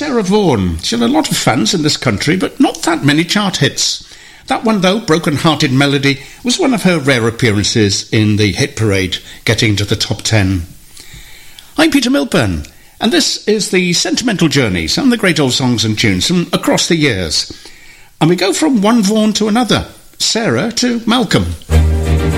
Sarah Vaughan. She had a lot of fans in this country, but not that many chart hits. That one, though, Broken Hearted Melody, was one of her rare appearances in the hit parade, getting to the top 10. I'm Peter Milburn, and this is the Sentimental Journey, some of the great old songs and tunes from across the years. And we go from one Vaughan to another, Sarah to Malcolm.